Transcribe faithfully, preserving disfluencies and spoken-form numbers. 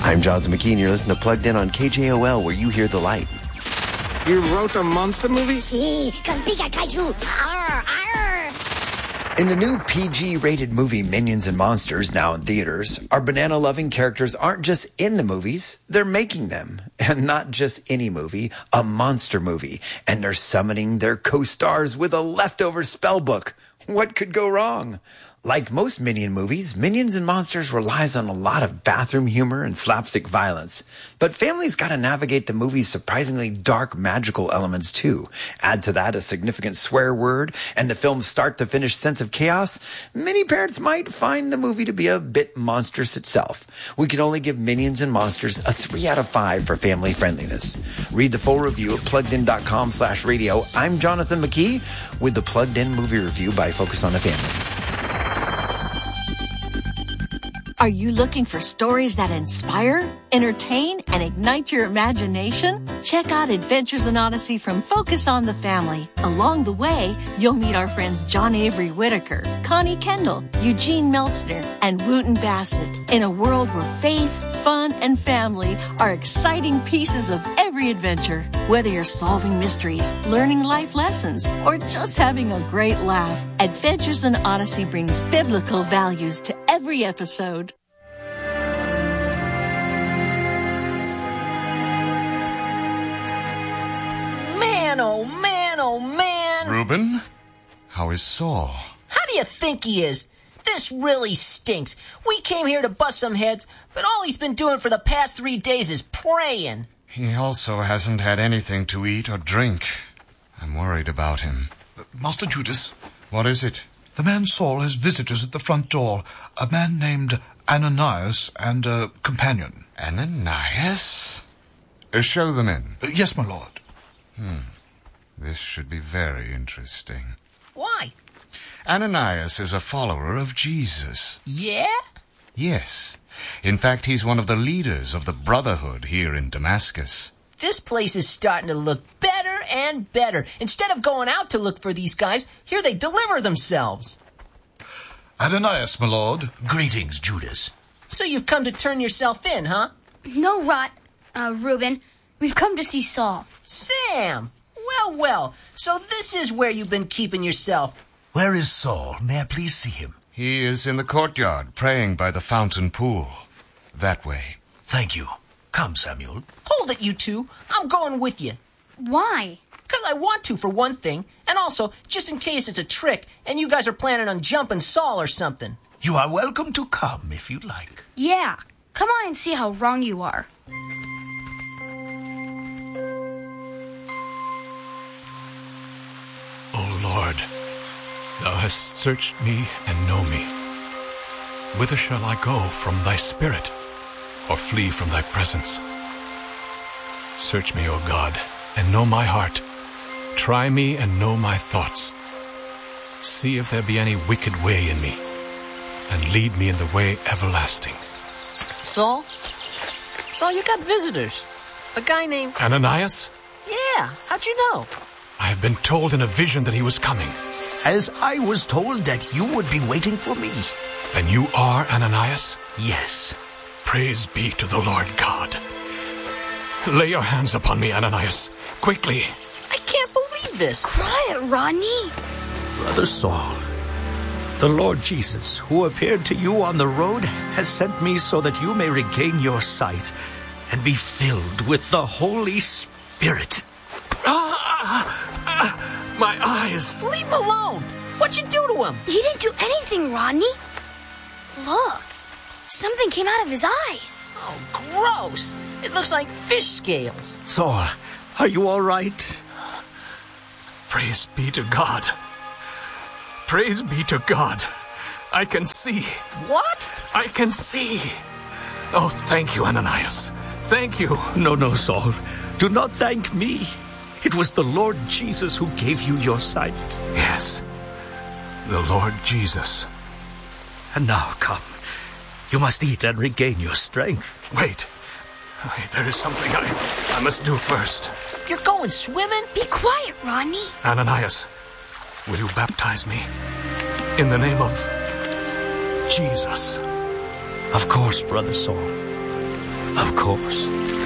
I'm Jonathan McKee, and you're listening to Plugged In on K J O L, where you hear the light. You wrote a monster movie? Sí, con Pika Kaiju. Arr, arr. In the new P G-rated movie Minions and Monsters, now in theaters, our banana-loving characters aren't just in the movies, they're making them. And not just any movie, a monster movie. And they're summoning their co-stars with a leftover spell book. What could go wrong? Like most Minion movies, Minions and Monsters relies on a lot of bathroom humor and slapstick violence. But families gotta navigate the movie's surprisingly dark magical elements too. Add to that a significant swear word and the film's start-to-finish sense of chaos, many parents might find the movie to be a bit monstrous itself. We can only give Minions and Monsters a three out of five for family friendliness. Read the full review at pluggedin.com slash radio. I'm Jonathan McKee with the Plugged In movie review by Focus on the Family. Are you looking for stories that inspire, entertain, and ignite your imagination? Check out Adventures in Odyssey from Focus on the Family. Along the way, you'll meet our friends John Avery Whitaker, Connie Kendall, Eugene Meltzner, and Wooten Bassett in a world where faith, fun, and family are exciting pieces of every adventure. Whether you're solving mysteries, learning life lessons, or just having a great laugh, Adventures in Odyssey brings biblical values to every episode. Man, oh man, oh man! Reuben, how is Saul? How do you think he is? This really stinks. We came here to bust some heads, but all he's been doing for the past three days is praying. He also hasn't had anything to eat or drink. I'm worried about him. Uh, Master Judas? What is it? The man Saul has visitors at the front door. A man named Ananias and a companion. Ananias? Uh, show them in. Uh, yes, my lord. Hmm. This should be very interesting. Why? Ananias is a follower of Jesus. Yeah? Yes. In fact, he's one of the leaders of the Brotherhood here in Damascus. This place is starting to look better and better. Instead of going out to look for these guys, here they deliver themselves. Ananias, my lord. Greetings, Judas. So you've come to turn yourself in, huh? No, Rot, uh, Reuben. We've come to see Saul. Sam! Well, well. So this is where you've been keeping yourself. Where is Saul? May I please see him? He is in the courtyard, praying by the fountain pool. That way. Thank you. Come, Samuel. Hold it, you two. I'm going with you. Why? Because I want to, for one thing. And also, just in case it's a trick, and you guys are planning on jumping Saul or something. You are welcome to come, if you like. Yeah. Come on and see how wrong you are. O Lord, Thou hast searched me and know me. Whither shall I go from Thy Spirit, or flee from Thy presence? Search me, O God, and know my heart. Try me and know my thoughts. See if there be any wicked way in me, and lead me in the way everlasting. Saul? Saul, you got visitors. A guy named... Ananias? Yeah, how'd you know? I have been told in a vision that he was coming. As I was told that you would be waiting for me. Then you are Ananias? Yes. Praise be to the Lord God. Lay your hands upon me, Ananias. Quickly. I can't believe this. Quiet, Rodney. Brother Saul, the Lord Jesus, who appeared to you on the road, has sent me so that you may regain your sight and be filled with the Holy Spirit. Ah, ah, my eyes. Leave him alone. What'd you do to him? He didn't do anything, Rodney. Look. Something came out of his eyes. Oh, gross. It looks like fish scales. Saul, are you all right? Praise be to God. Praise be to God. I can see. What? I can see. Oh, thank you, Ananias. Thank you. No, no, Saul. Do not thank me. It was the Lord Jesus who gave you your sight. Yes, the Lord Jesus. And now come. You must eat and regain your strength. Wait. Wait, there is something I, I must do first. You're going swimming? Be quiet, Rodney. Ananias, will you baptize me in the name of Jesus? Of course, Brother Saul. Of course.